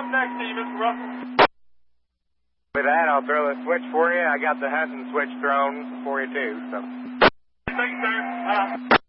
up next to you, Mr. Russell. With that, I'll throw the switch for you. I got the Hudson switch thrown for you, too. So. Thanks, sir.